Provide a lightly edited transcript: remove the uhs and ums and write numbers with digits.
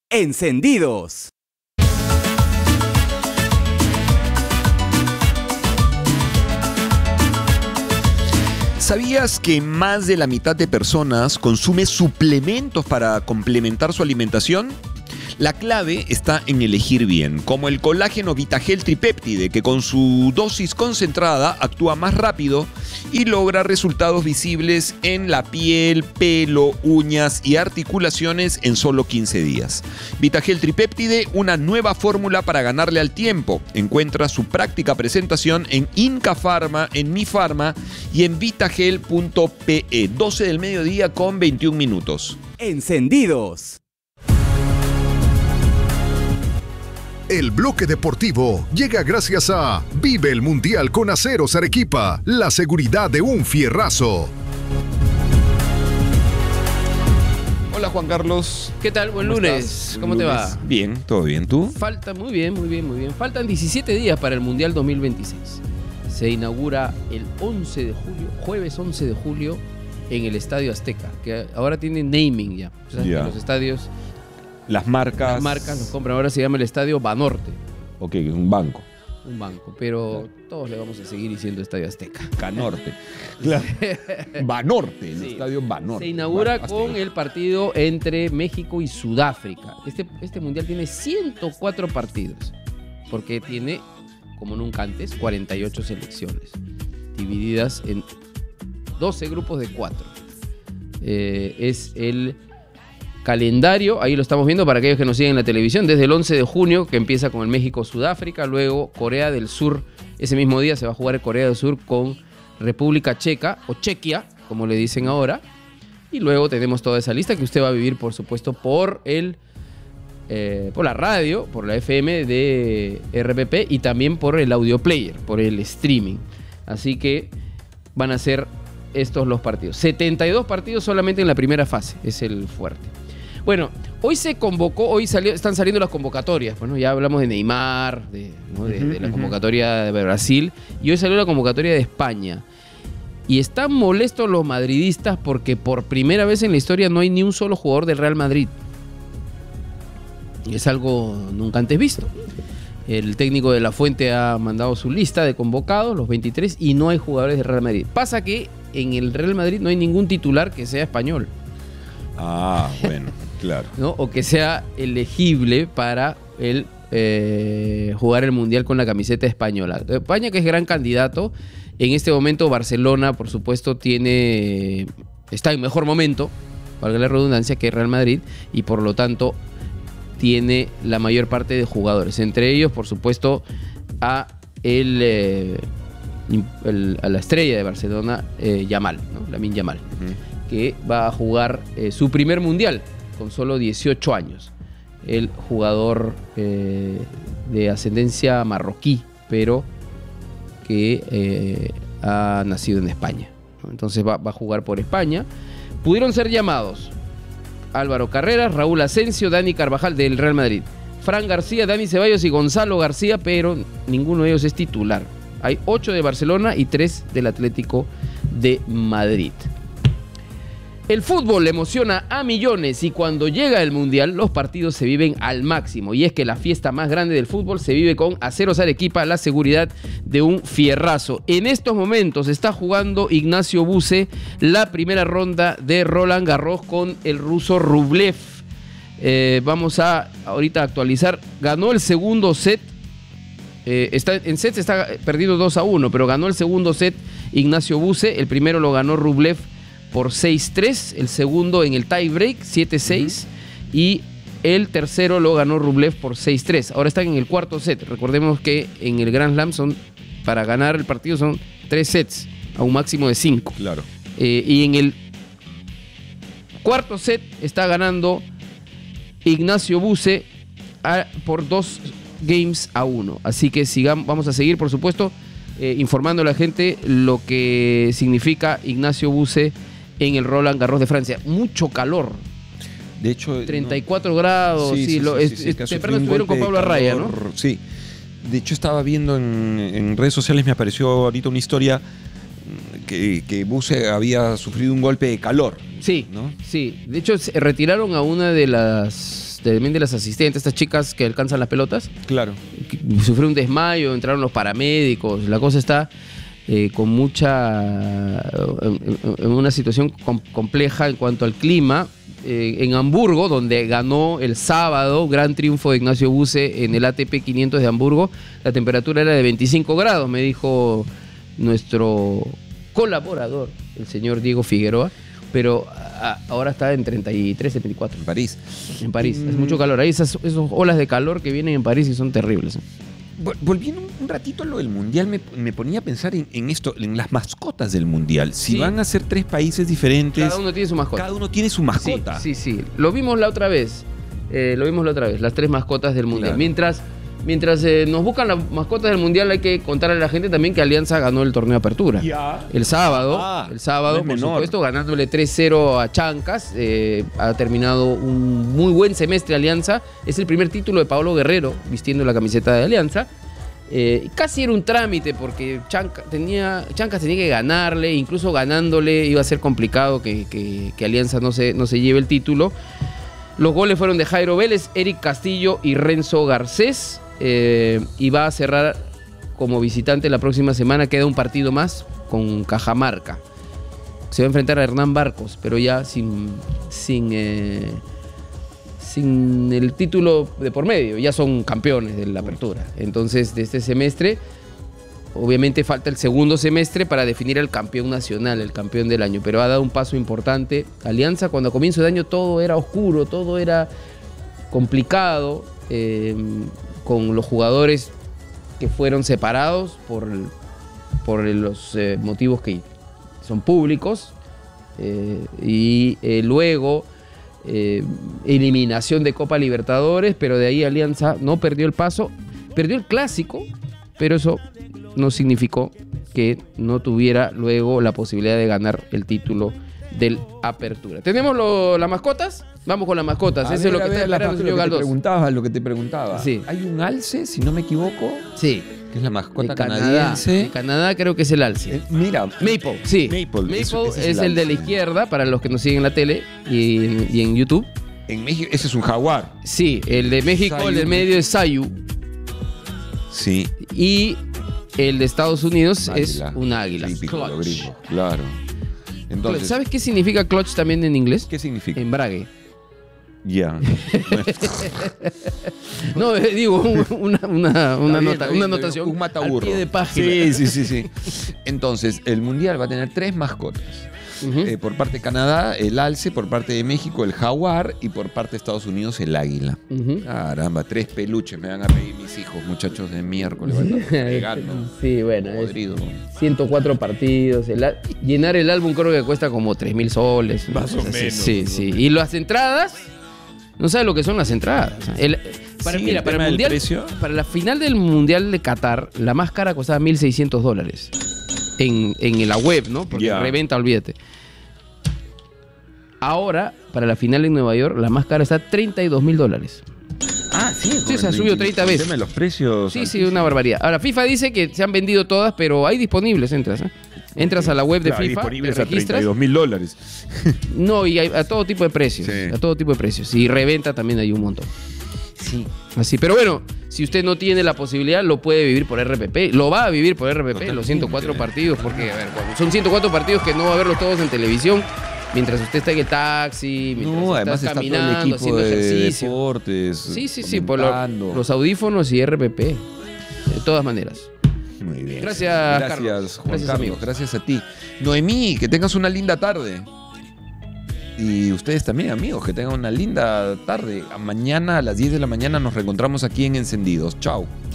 Encendidos. ¿Sabías que más de la mitad de personas consume suplementos para complementar su alimentación? La clave está en elegir bien, como el colágeno Vitagel Tripéptide, que con su dosis concentrada actúa más rápido y logra resultados visibles en la piel, pelo, uñas y articulaciones en solo 15 días. Vitagel Tripéptide, una nueva fórmula para ganarle al tiempo. Encuentra su práctica presentación en Inca Pharma, en Mi Pharma y en vitagel.pe. 12 del mediodía con 21 minutos. Encendidos. El bloque deportivo llega gracias a Vive el Mundial con Aceros Arequipa, la seguridad de un fierrazo. Hola Juan Carlos. ¿Qué tal? Buen lunes. ¿Cómo te va? Bien, todo bien. ¿Tú? Falta, muy bien. Faltan 17 días para el Mundial 2026. Se inaugura el 11 de julio, jueves 11 de julio, en el Estadio Azteca, que ahora tiene naming ya. O sea, Ya. los estadios... Las marcas los compran. Ahora se llama el Estadio Banorte. Ok, un banco. Un banco. Pero todos le vamos a seguir diciendo Estadio Azteca. Canorte. Claro. Banorte, el Sí. estadio Banorte. Se inaugura Bueno, con el partido entre México y Sudáfrica. Este mundial tiene 104 partidos. Porque tiene, como nunca antes, 48 selecciones. Divididas en 12 grupos de 4. Es el calendario, ahí lo estamos viendo para aquellos que nos siguen en la televisión, desde el 11 de junio, que empieza con el México-Sudáfrica, luego Corea del Sur, ese mismo día se va a jugar Corea del Sur con República Checa, o Chequia, como le dicen ahora, y luego tenemos toda esa lista que usted va a vivir, por supuesto, por la radio, por la FM de RPP y también por el audio player, por el streaming. Así que van a ser estos los partidos. 72 partidos solamente en la primera fase, es el fuerte. Bueno, hoy se convocó, están saliendo las convocatorias. Bueno, ya hablamos de Neymar, de la convocatoria de Brasil, y hoy salió la convocatoria de España. Y están molestos los madridistas porque por primera vez en la historia no hay ni un solo jugador del Real Madrid. Es algo nunca antes visto. El técnico de La Fuente ha mandado su lista de convocados, los 23, y no hay jugadores del Real Madrid. Pasa que en el Real Madrid no hay ningún titular que sea español. Ah, bueno, claro. ¿No? O que sea elegible para jugar el Mundial con la camiseta española. España, que es gran candidato. En este momento Barcelona, por supuesto, está en mejor momento, valga la redundancia, que Real Madrid, y por lo tanto tiene la mayor parte de jugadores. Entre ellos, por supuesto, a la estrella de Barcelona, Yamal, ¿no? Lamine Yamal, que va a jugar su primer mundial con solo 18 años. El jugador de ascendencia marroquí, pero que ha nacido en España, ¿no? Entonces va a jugar por España. Pudieron ser llamados Álvaro Carreras, Raúl Asensio, Dani Carvajal del Real Madrid, Fran García, Dani Ceballos y Gonzalo García, pero ninguno de ellos es titular. Hay 8 de Barcelona y 3 del Atlético de Madrid. El fútbol emociona a millones y cuando llega el Mundial los partidos se viven al máximo. Y es que la fiesta más grande del fútbol se vive con Aceros Arequipa, la seguridad de un fierrazo. En estos momentos está jugando Ignacio Buse la primera ronda de Roland Garros con el ruso Rublev. Vamos a ahorita actualizar. Ganó el segundo set. En sets está perdido 2-1, pero ganó el segundo set Ignacio Buse. El primero lo ganó Rublev por 6-3, el segundo en el tie break 7-6 y el tercero lo ganó Rublev por 6-3. Ahora están en el cuarto set. Recordemos que en el Grand Slam para ganar el partido son 3 sets a un máximo de 5. Claro. Y en el cuarto set está ganando Ignacio Buse por 2-1. Así que vamos a seguir, por supuesto, informando a la gente lo que significa Ignacio Buse en el Roland Garros de Francia. Mucho calor. De hecho, 34 grados. Temprano estuvieron con Pablo Arraya, ¿no? Sí. De hecho, estaba viendo en redes sociales, me apareció ahorita una historia que Buse había sufrido un golpe de calor. Sí, ¿no? sí. De hecho, retiraron a una de las también de las asistentes, estas chicas que alcanzan las pelotas. Claro. Sufrió un desmayo, entraron los paramédicos. La cosa está con mucha... en una situación compleja en cuanto al clima. En Hamburgo, donde ganó el sábado, gran triunfo de Ignacio Buse en el ATP 500 de Hamburgo, la temperatura era de 25 grados, me dijo nuestro colaborador, el señor Diego Figueroa, pero ahora está en 33, 74. En París. En París, es mucho calor. Hay esas olas de calor que vienen en París y son terribles. Volviendo un ratito a lo del Mundial, me ponía a pensar en esto, en las mascotas del Mundial. Si Sí. van a ser 3 países diferentes, Cada uno tiene su mascota. cada uno tiene su mascota. Sí. Lo vimos la otra vez. Las 3 mascotas del Mundial. Claro. Mientras nos buscan las mascotas del Mundial, hay que contarle a la gente también que Alianza ganó el torneo de apertura. Ya. El sábado, no es por menor. supuesto, ganándole 3-0 a Chancas. Ha terminado un muy buen semestre Alianza. Es el primer título de Paolo Guerrero vistiendo la camiseta de Alianza. Casi era un trámite porque Chancas tenía que ganarle, incluso ganándole iba a ser complicado que Alianza no se lleve el título. Los goles fueron de Jairo Vélez, Eric Castillo y Renzo Garcés. Y va a cerrar como visitante la próxima semana. Queda un partido más con Cajamarca. Se va a enfrentar a Hernán Barcos, pero ya sin el título de por medio. Ya son campeones de la apertura. Entonces, de este semestre, obviamente falta el segundo semestre para definir al campeón nacional, el campeón del año. Pero ha dado un paso importante. Alianza, cuando a comienzo de año todo era oscuro, todo era complicado. Con los jugadores que fueron separados por los motivos que son públicos, y luego eliminación de Copa Libertadores, pero de ahí Alianza no perdió el paso, perdió el clásico, pero eso no significó que no tuviera luego la posibilidad de ganar el título del Apertura. ¿Tenemos las mascotas? Vamos con las mascotas. Eso es lo que está esperando el señor Galdós. Lo que te preguntaba. Sí. Hay un alce, si no me equivoco, Sí. que es la mascota De Canadá. canadiense. De Canadá creo que es el alce. Mira. Maple, sí. Maple, ese es el de la alce. izquierda, para los que nos siguen en la tele y en YouTube. En México, ese es un jaguar. Sí, el de México, Sayu. el del medio es Sayu. Sí. Y el de Estados Unidos Un es águila. un águila. Típico, Clutch. lo gringo. Claro. Entonces, ¿Sabes qué significa clutch también en inglés? ¿qué significa? Embrague. Ya. No, digo, una anotación. Un mataburro. al pie de página. Sí. Entonces, el Mundial va a tener 3 mascotas. Ujú. Por parte de Canadá, el alce, por parte de México, el jaguar, y por parte de Estados Unidos, el águila. Ujú. Caramba, 3 peluches, me van a reír mis hijos, muchachos de miércoles. Van a estar fregando, Sí, bueno, es podrido. 104 partidos. Llenar el álbum creo que cuesta como 3.000 soles. Más o Sí, menos, Sí, más o sí. menos. Y las entradas, no sabes lo que son las entradas. Para Sí, el el tema del mundial, precio. para la final del Mundial de Qatar, la más cara costaba $1.600 en la web, ¿no? Porque Ya. reventa, olvídate. Ahora, para la final en Nueva York, la más cara está $32.000. Ah, sí. Sí, se ha subido 30 veces. El tema de los precios. Sí, una barbaridad. Ahora, FIFA dice que se han vendido todas, pero hay disponibles, entras. Entras a la web de Claro, FIFA, te disponibles a registras. $32.000. No, y hay a todo tipo de precios. Sí. A todo tipo de precios. Y reventa también hay un montón. Sí. Así, pero bueno, si usted no tiene la posibilidad, lo puede vivir por RPP. Lo va a vivir por RPP, Totalmente. los 104 partidos, porque, a ver, cuando son 104 partidos que no va a verlos todos en televisión, mientras usted está en el taxi, mientras No, además está está todo el caminando, equipo haciendo de ejercicio. deportes. Sí, por comentando. los audífonos y RPP. De todas maneras. Muy bien. Gracias, Gracias, Carlos. Juan Gracias, Carlos. amigos. Gracias a ti. Noemí, que tengas una linda tarde. Y ustedes también, amigos, que tengan una linda tarde. Mañana a las 10 de la mañana nos reencontramos aquí en Encendidos. Chao.